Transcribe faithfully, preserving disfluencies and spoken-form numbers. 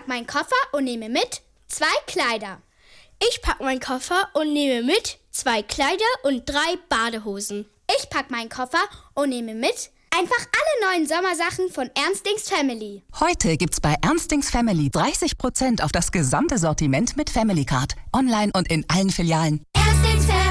pack meinen Koffer und nehme mit zwei Kleider. Ich pack meinen Koffer und nehme mit zwei Kleider und drei Badehosen. Ich pack meinen Koffer und nehme mit einfach alle neuen Sommersachen von Ernstings Family. Heute gibt's bei Ernstings Family dreißig Prozent auf das gesamte Sortiment mit Family Card. Online und in allen Filialen.